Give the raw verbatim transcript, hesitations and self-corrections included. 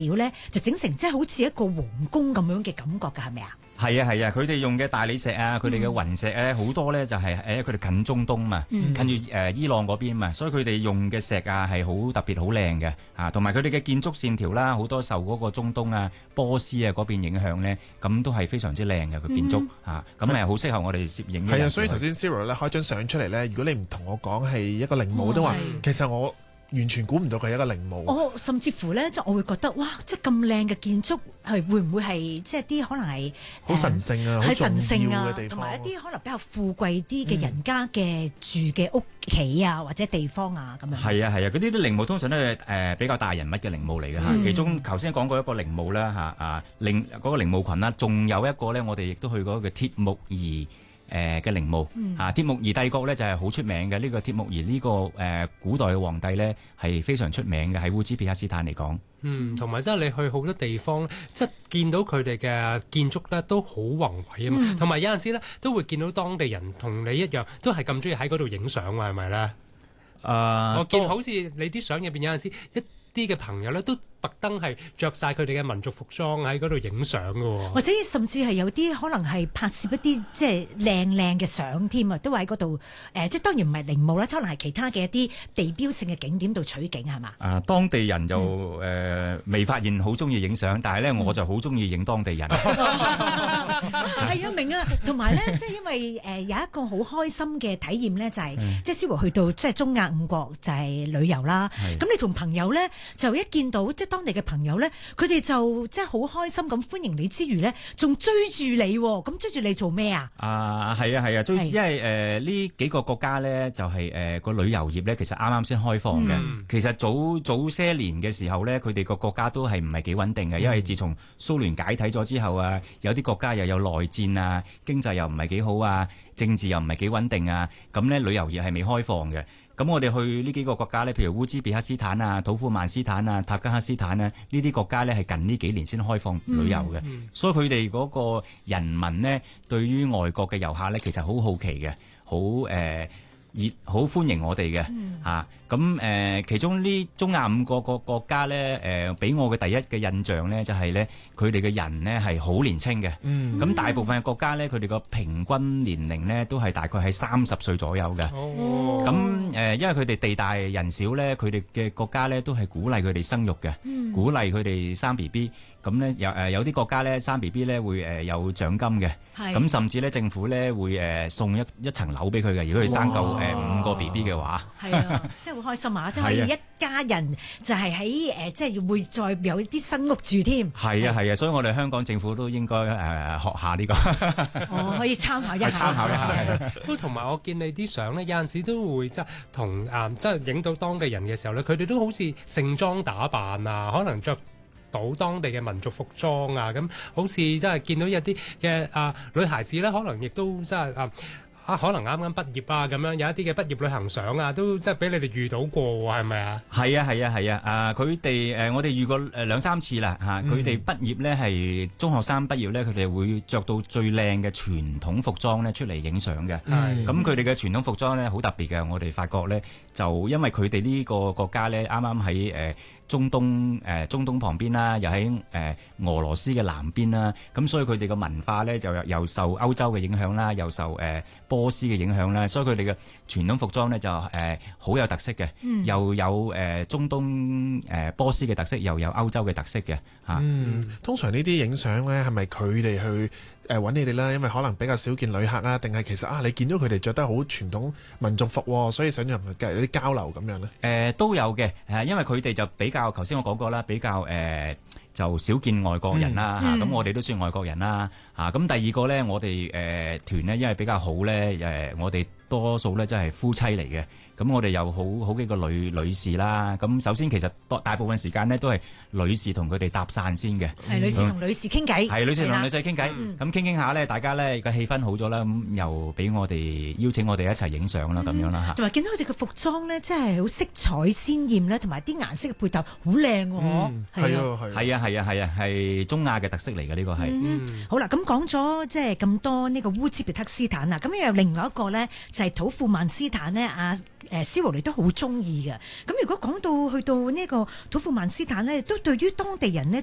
料咧，就整成即係好似一個皇宮咁樣嘅感覺㗎，係咪啊？ 係啊係啊，佢哋用嘅大理石啊，佢哋嘅雲石咧，好多咧就係誒佢哋近中東嘛， 嗯、 近住誒伊朗嗰邊嘛，所以佢哋用嘅石啊係好特別好靚嘅啊，同埋佢哋嘅建築線條啦，好多受嗰個中東啊、波斯啊嗰邊影響咧，咁都係非常之靚嘅個建築啊，咁係好適合我哋攝影嘅。 係啊，所以頭先 Cyril 咧開張相出嚟咧，如果你唔同我講係一個陵墓，都話其實我完全估唔到佢係一個陵墓。 我甚至乎咧，即係我會覺得，哇！即係咁靚嘅建築，係會唔會係即係啲可能係好神聖啊、好、呃、 神聖重要嘅地方， 同埋一啲可能比較富貴啲嘅人家嘅住嘅屋企啊，或者地方啊咁樣。係啊係啊，嗰啲啲陵墓通常都係誒比較大人物嘅陵墓嚟嘅嚇。嗯、其中頭先講過一個陵墓啦嚇啊，陵嗰、嗰個陵墓群啦，仲有一個咧，我哋亦都去過一個鐵木兒。誒嘅陵墓啊，鐵木兒帝國咧就係好出名嘅。呢個鐵木兒呢個誒古代嘅皇帝咧係非常出名嘅，喺烏茲別克斯坦嚟講。 嗯，同埋即係你去好多地方，即係見到佢哋嘅建築咧都好宏偉啊嘛。同埋、嗯、有陣時咧都會見到當地人同你一樣，都係咁中意喺嗰度影相啊，係咪咧？誒、呃，我見好似你啲相入邊有陣時一啲嘅朋友咧都特登係着晒佢哋嘅民族服裝喺嗰度影相嘅， 或者甚至係有啲可能係拍攝一啲即係靚靚嘅相添啊，都喺嗰度誒，即係當然唔係陵墓啦，可能係其他嘅一啲地標性嘅景點度取景係嘛？ 啊，當地人就誒、嗯呃、未發現好中意影相，但係咧、嗯、我就好中意影當地人。 係啊，明啊，同埋咧，即係因為誒、呃、有一個好開心嘅體驗咧，就係、是嗯、即係思華去到即係中亞五國就係旅遊啦。咁你同朋友咧就一見到即係當地嘅朋友咧，佢哋就即係好開心咁歡迎你之餘咧，仲追住你，咁追住你做咩啊？ 啊，係啊係啊，追，因為誒呢、呃、幾個國家咧就係誒個旅遊業咧，其實啱啱先開放嘅。嗯、其實早早些年嘅時候咧，佢哋個國家都係唔係幾穩定嘅，嗯、因為自從蘇聯解體咗之後啊，有啲國家又有內戰啊，經濟又唔係幾好啊，政治又唔係幾穩定啊，咁咧旅遊業係未開放嘅。咁我哋去呢幾個國家咧，譬如烏茲別克斯坦啊、土庫曼斯坦啊、塔吉克斯坦啊，呢啲國家咧係近呢幾年先開放旅遊嘅，嗯嗯、所以佢哋嗰個人民呢，對於外國嘅遊客咧，其實好好奇嘅，好誒熱，好歡迎我哋嘅嚇。咁誒、呃，其中呢中亞五個個國家咧，誒、呃、俾我嘅第一嘅印象咧，就係咧佢哋嘅人呢係好年輕嘅。咁、嗯、大部分嘅國家咧，佢哋個平均年齡咧都係大概喺三十歲左右嘅。咁誒、哦呃，因為佢哋地大人少咧，佢哋嘅國家咧都係鼓勵佢哋生育嘅，嗯、鼓勵佢哋生 B B。咁咧有誒有啲國家咧生 B B 咧會誒有獎金嘅。咁是甚至咧政府咧會誒送一一層樓俾佢嘅，如果佢生夠誒五個 B B 嘅話。係啊， 即係好開心啊！即係可以一家人就係喺誒，即係會再有啲新屋住添。 係啊係啊，所以我哋香港政府都應該誒學下呢個。 哦，可以參考一下。 參考一下。 都同埋我見你啲相咧，有陣時都會即係同誒，即係影到當地人嘅時候咧，佢哋都好似盛裝打扮啊，可能着到當地嘅民族服裝啊，咁好似即係見到有啲嘅啊女孩子咧，可能亦都即係啊。啊，可能啱啱畢業啊，咁樣有一啲嘅畢業旅行相啊，都即係俾你哋遇到過喎，係咪啊？ 係啊，係啊，係啊！啊，佢哋誒，我哋遇過誒兩三次啦嚇。佢哋畢業咧係中學生畢業咧，佢哋會着到最靚嘅傳統服裝咧出嚟影相嘅。咁佢哋嘅傳統服裝咧好特別嘅，我哋發覺咧就因為佢哋呢個國家咧啱啱喺誒中東誒、呃、中東旁邊啦，又喺誒、呃、俄羅斯嘅南邊啦，咁所以佢哋嘅文化咧就又受歐洲嘅影響啦，又受誒、呃、波斯嘅影響啦，所以佢哋嘅傳統服裝咧就誒好、呃、有特色嘅，嗯、又有誒、呃、中東誒、呃、波斯嘅特色，又有歐洲嘅特色嘅嚇。 嗯，通常呢啲影相咧係咪佢哋去誒揾你哋啦？因為可能比較少見旅客啊，定係其實啊你見到佢哋着得好傳統民族服，所以想入去有啲交流咁樣咧？誒、 呃、都有嘅，誒因為佢哋就比較頭先我講過啦，比較誒。呃就少見外國人啦嚇，咁、嗯啊、我哋都算外國人啦嚇。咁、啊、第二個咧，我哋誒、呃、團咧，因為比較好咧，誒、呃、我哋多數咧即係夫妻嚟嘅。咁我哋有好好幾個女女士啦。咁首先其實大部分時間咧都係女士同佢哋搭訕先嘅。 係女士同女士傾偈。係女士同女士傾偈。咁傾傾下咧，大家咧個氣氛好咗啦，咁又俾我哋邀請我哋一齊影相啦，咁、嗯、樣啦嚇。同埋見到佢哋嘅服裝咧，真係好色彩鮮豔咧，同埋啲顏色嘅配搭好靚喎。 係啊係啊。 啊係啊係啊係中亞嘅特色嚟嘅呢個係。 嗯好啦，咁講咗即係咁多呢個烏茲別克斯坦啦，咁有另外一個咧就係土庫曼斯坦咧，阿誒斯華利都好中意嘅。咁如果講到去到呢個土庫曼斯坦咧，都對於當地人呢